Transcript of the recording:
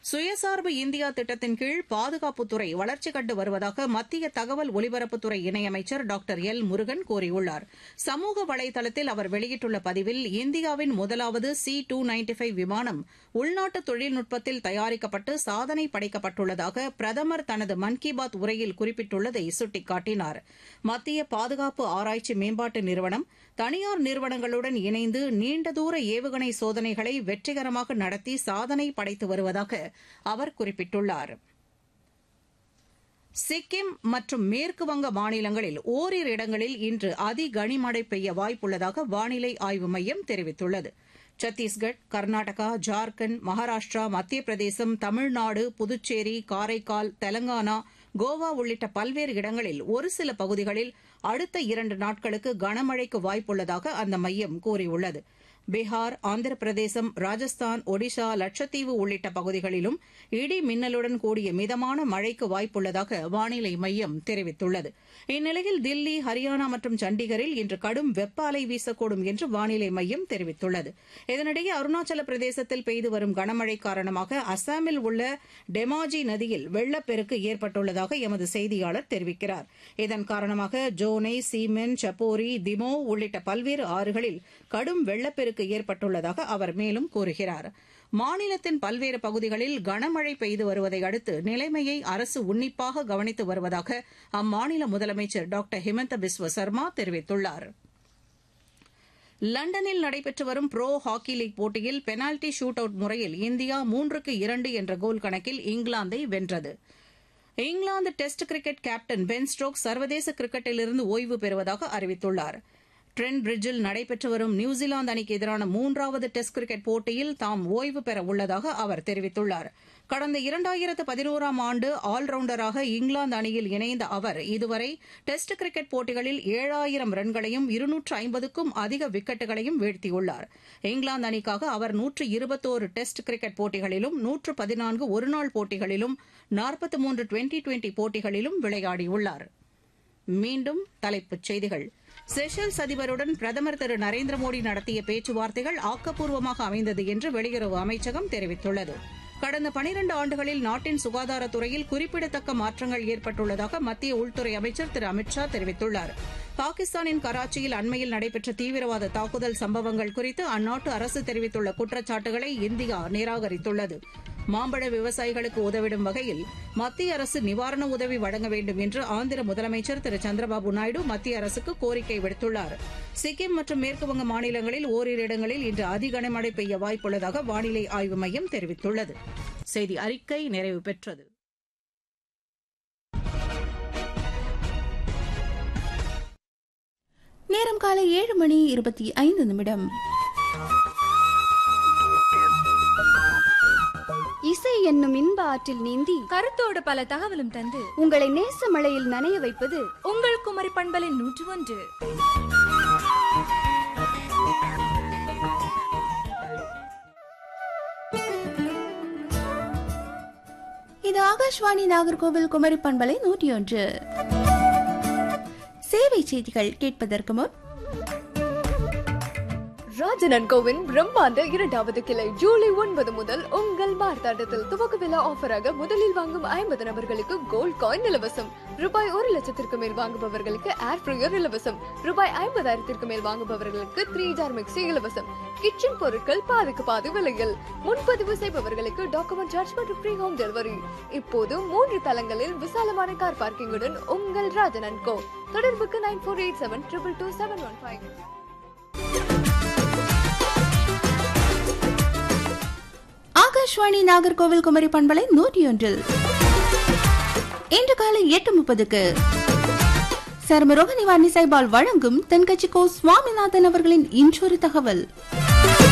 சுயசார்பு இந்தியா திட்டத்தின் கீழ் பாதுகாப்புத்துறை வளர்ச்சி கண்டு வருவதாக மத்திய தகவல் ஒலிபரப்புத்துறை இணையமைச்சர் டாக்டர் எல் முருகன் கூறியுள்ளார். சமூக வலைதளத்தில் அவர் வெளியிட்டுள்ள பதிவில், இந்தியாவின் முதலாவது C-295 விமானம் உள்நாட்டு தொழில்நுட்பத்தில் தயாரிக்கப்பட்டு சாதனை படைக்கப்பட்டுள்ளதாக பிரதமர் தனது மன் கி பாத் உரையில் குறிப்பிட்டுள்ளதை சுட்டிக்காட்டினார். மத்திய பாதுகாப்பு ஆராய்ச்சி மேம்பாட்டு நிறுவனம் தனியார் நிறுவனங்களுடன் இணைந்து நீண்ட தூர ஏவுகணை சோதனைகளை வெற்றிகரமாக நடத்தி சாதனை படைத்து வருவதாக அவர் குறிப்பிட்டுள்ளார். சிக்கிம் மற்றும் மேற்குவங்க மாநிலங்களில் ஓரிரு இடங்களில் இன்று அதி கனமழை பெய்ய வாய்ப்புள்ளதாக வானிலை ஆய்வு மையம் தெரிவித்துள்ளது. சத்தீஸ்கட், கர்நாடகா, ஜார்க்கண்ட், மகாராஷ்டிரா, மத்திய பிரதேசம், தமிழ்நாடு, புதுச்சேரி, காரைக்கால், தெலங்கானா, கோவா உள்ளிட்ட பல்வேறு இடங்களில் ஒரு சில பகுதிகளில் அடுத்த 2 நாட்களுக்கு கனமழைக்கு வாய்ப்புள்ளதாக அந்த மையம் கூறியுள்ளது. பீகார், ஆந்திர பிரதேசம், ராஜஸ்தான், ஒடிஷா, லட்சத்தீவு உள்ளிட்ட பகுதிகளிலும் இடி மின்னலுடன் கூடிய மிதமான மழைக்கு வாய்ப்புள்ளதாக வானிலை மையம் தெரிவித்துள்ளது. இந்நிலையில் தில்லி, ஹரியானா மற்றும் சண்டிகரில் இன்று கடும் வெப்ப அலை வீசக்கூடும் என்று வானிலை மையம் தெரிவித்துள்ளது. இதனிடையே அருணாச்சல பிரதேசத்தில் பெய்து வரும் கனமழை காரணமாக அசாமில் உள்ள டெமாஜி நதியில் வெள்ளப்பெருக்கு ஏற்பட்டுள்ளதாக எமது செய்தியாளர் தெரிவிக்கிறார். இதன் காரணமாக ஜோனை, சீமென், சப்போரி, திமோ உள்ளிட்ட பல்வேறு ஆறுகளில் கடும் வெள்ளப்பெருக்கு ஏற்பட்டுள்ளதாக அவர் மேலும் கூறுகிறார். மாநிலத்தின் பல்வேறு பகுதிகளில் கனமழை பெய்து வருவதை அடுத்து நிலைமையை அரசு உன்னிப்பாக கவனித்து வருவதாக அம்மாநில முதலமைச்சர் டாக்டர் ஹிமந்த பிஸ்வ சர்மா தெரிவித்துள்ளார். லண்டனில் நடைபெற்று வரும் புரோ ஹாக்கி லீக் போட்டியில் பெனால்டி ஷூட் அவுட் முறையில் இந்தியா 3-2 என்ற கோல் கணக்கில் இங்கிலாந்தை வென்றது. England test cricket captain Ben Stokes சர்வதேச கிரிக்கெட்டிலிருந்து ஓய்வு பெறுவதாக அறிவித்துள்ளார். ட்ரெண்ட் பிரிட்ஜில் நடைபெற்று வரும் நியூசிலாந்து அணிக்கு எதிரான 3வது டெஸ்ட் கிரிக்கெட் போட்டியில் தாம் ஓய்வு பெற உள்ளதாக அவர் தெரிவித்துள்ளார். கடந்த 2011ஆம் ஆண்டு ஆல்ரவுண்டராக இங்கிலாந்து அணியில் இணைந்த அவர் இதுவரை டெஸ்ட் கிரிக்கெட் போட்டிகளில் 7000 ரன்களையும் 250க்கும் அதிக விக்கெட்டுகளையும் வீழ்த்தியுள்ளார். இங்கிலாந்து அணிக்காக அவர் 121 டெஸ்ட் கிரிக்கெட் போட்டிகளிலும் 114 ஒருநாள் போட்டிகளிலும் 43 டுவெண்டி போட்டிகளிலும் விளையாடியுள்ளார். மீண்டும் தலைப்புச் செய்திகள். செஷல்ஸ் அதிபருடன் பிரதமர் திரு நரேந்திர மோடி நடத்திய பேச்சுவார்த்தைகள் ஆக்கப்பூர்வமாக அமைந்தது என்று வெளியுறவு அமைச்சகம் தெரிவித்துள்ளது. கடந்த 12 ஆண்டுகளில் நாட்டின் சுகாதாரத்துறையில் குறிப்பிடத்தக்க மாற்றங்கள் ஏற்பட்டுள்ளதாக மத்திய உள்துறை அமைச்சர் திரு அமித் ஷா தெரிவித்துள்ளார். பாகிஸ்தானின் கராச்சியில் அண்மையில் நடைபெற்ற தீவிரவாத தாக்குதல் சம்பவங்கள் குறித்து அந்நாட்டு அரசு தெரிவித்துள்ள குற்றச்சாட்டுகளை இந்தியா நிராகரித்துள்ளது. மாம்பழ விவசாயிகளுக்கு உதவிடும் வகையில் மத்திய அரசு நிவாரண உதவி வழங்க வேண்டும் என்று ஆந்திர முதலமைச்சர் திரு சந்திரபாபு நாயுடு மத்திய அரசுக்கு கோரிக்கை விடுத்துள்ளார். சிக்கிம் மற்றும் மேற்குவங்க மாநிலங்களில் ஓரிரு இடங்களில் இன்று அதி கனமழை பெய்ய வாய்ப்புள்ளதாக வானிலை ஆய்வு மையம் தெரிவித்துள்ளது. செய்தி அறிக்கை நிறைவு பெற்றது. நேரம் காலை 7:25. இசை என்னும் இன்ப ஆற்றில் நீந்தி கருத்தோடு பல தகவலும் தந்து உங்களை நேச மழையில் நனைய வைப்பது உங்கள் குமரி பண்பலை 101. இது ஆகாஷ்வாணி நாகர்கோவில் குமரி பண்பலை 101. சேவை செய்திகள் கேட்பதற்கு முன் ராஜன் கோவின் பிரம்மாண்ட 2வது கிளை ஜூலை 9 முதல் உங்கள் மார்த்தாண்டத்தில் துவக்க விழா ஆஃபராக முதலில் வாங்கும் 50 நபர்களுக்கு கோல்ட் காயின் இலவசம். ரூபாய் 1,00,000 மேல் வாங்குபவர்களுக்கு ஏர் ஃப்ரையர் இலவசம். ரூபாய் 50,000 மேல் வாங்குபவர்களுக்கு 3 ஜார் மிக்சி இலவசம். கிச்சன் பொருட்கள் பாதிக்கு பாதி விலையில். முன்பதிவு செய்பவர்களுக்கு டாக்குமெண்ட் சார்ஜ் மற்றும் ஃப்ரீ ஹோம் டெலிவரி. இப்போது 3 தளங்களில் விசாலமான கார் பார்க்கிங்குடன் உங்கள் ராஜன் கோ. தொடர்புக்கு 9487222715. ஆகாஷ்வாணி நாகர்கோவில் குமரி பண்பலை 101. இன்று காலை 8:30 சர்மரோக நிவாரணி சைபால் வழங்கும் தென்கட்சி கோ சுவாமிநாதன் அவர்களின் இன்றொரு தகவல்.